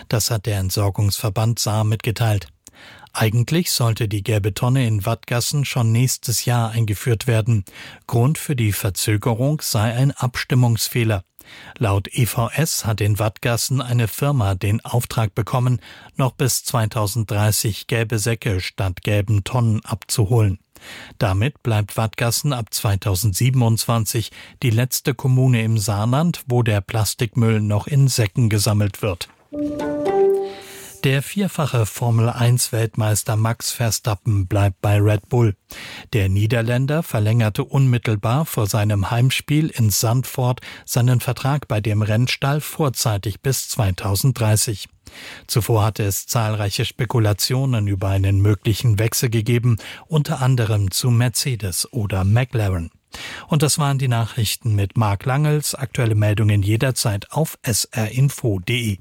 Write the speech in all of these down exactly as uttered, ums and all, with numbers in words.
Das hat der Entsorgungsverband Saar mitgeteilt. Eigentlich sollte die gelbe Tonne in Wattgassen schon nächstes Jahr eingeführt werden. Grund für die Verzögerung sei ein Abstimmungsfehler. Laut E V S hat in Wattgassen eine Firma den Auftrag bekommen, noch bis zweitausenddreißig gelbe Säcke statt gelben Tonnen abzuholen. Damit bleibt Wattgassen ab zweitausendsiebenundzwanzig die letzte Kommune im Saarland, wo der Plastikmüll noch in Säcken gesammelt wird. Der vierfache Formel eins Weltmeister Max Verstappen bleibt bei Red Bull. Der Niederländer verlängerte unmittelbar vor seinem Heimspiel in Zandvoort seinen Vertrag bei dem Rennstall vorzeitig bis zweitausenddreißig. Zuvor hatte es zahlreiche Spekulationen über einen möglichen Wechsel gegeben, unter anderem zu Mercedes oder McLaren. Und das waren die Nachrichten mit Marc Langels. Aktuelle Meldungen jederzeit auf s r info punkt d e.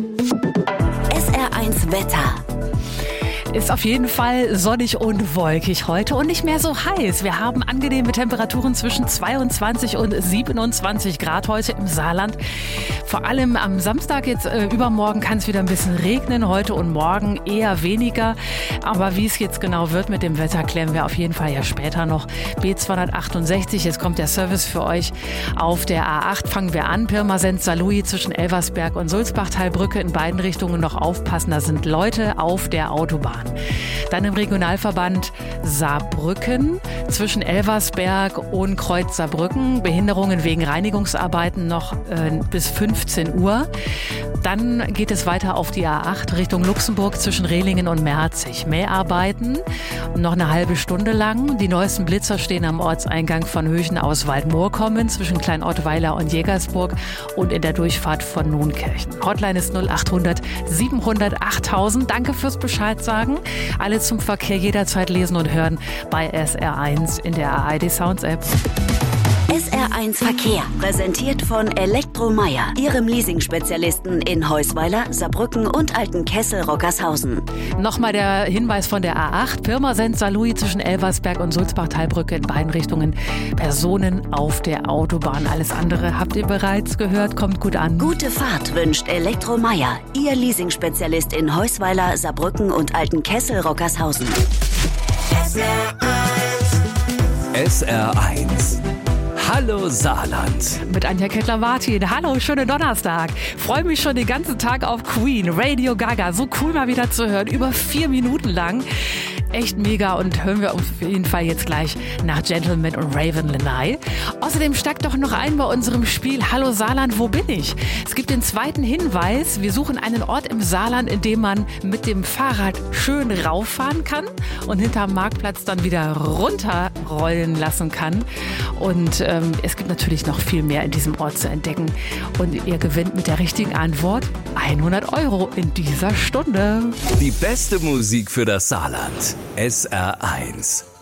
S R eins Wetter. Ist auf jeden Fall sonnig und wolkig heute und nicht mehr so heiß. Wir haben angenehme Temperaturen zwischen zweiundzwanzig und siebenundzwanzig Grad heute im Saarland. Vor allem am Samstag, jetzt äh, übermorgen, kann es wieder ein bisschen regnen. Heute und morgen eher weniger. Aber wie es jetzt genau wird mit dem Wetter, klären wir auf jeden Fall ja später noch. B zweihundertachtundsechzig, jetzt kommt der Service für euch. Auf der A acht fangen wir an. Pirmasens-Saarlouis zwischen Elversberg und Sulzbachtalbrücke in beiden Richtungen noch aufpassen. Da sind Leute auf der Autobahn. Dann im Regionalverband Saarbrücken zwischen Elversberg und Kreuz Saarbrücken. Behinderungen wegen Reinigungsarbeiten noch äh, bis fünfzehn Uhr. Dann geht es weiter auf die A acht Richtung Luxemburg zwischen Rehlingen und Merzig. Mäharbeiten noch eine halbe Stunde lang. Die neuesten Blitzer stehen am Ortseingang von Höchen aus Waldmoorkommen zwischen Klein-Ottweiler und Jägersburg und in der Durchfahrt von Nunkirchen. Hotline ist null achthundert siebenhundert achttausend. Danke fürs Bescheid sagen. Alle zum Verkehr jederzeit lesen und hören bei S R eins in der A R D Sounds App. S R eins Verkehr, präsentiert von Elektromeyer, Ihrem Leasing-Spezialisten in Heusweiler, Saarbrücken und Altenkessel-Rockershausen. Nochmal der Hinweis von der A acht, Pirmasens-Saarlouis zwischen Elversberg und Sulzbachtalbrücke in beiden Richtungen. Personen auf der Autobahn. Alles andere habt ihr bereits gehört, kommt gut an. Gute Fahrt wünscht Elektromeyer, Ihr Leasing-Spezialist in Heusweiler, Saarbrücken und Altenkessel-Rockershausen. S R eins. S R eins. Hallo Saarland. Mit Anja Kettler-Martin. Hallo, schönen Donnerstag. Freue mich schon den ganzen Tag auf Queen, Radio Gaga. So cool mal wieder zu hören. Über vier Minuten lang. Echt mega und hören wir auf jeden Fall jetzt gleich nach Gentleman und Raven Lenai. Außerdem steigt doch noch ein bei unserem Spiel Hallo Saarland, wo bin ich? Es gibt den zweiten Hinweis. Wir suchen einen Ort im Saarland, in dem man mit dem Fahrrad schön rauffahren kann und hinterm Marktplatz dann wieder runterrollen lassen kann. Und ähm, es gibt natürlich noch viel mehr in diesem Ort zu entdecken. Und ihr gewinnt mit der richtigen Antwort hundert Euro in dieser Stunde. Die beste Musik für das Saarland. S R eins.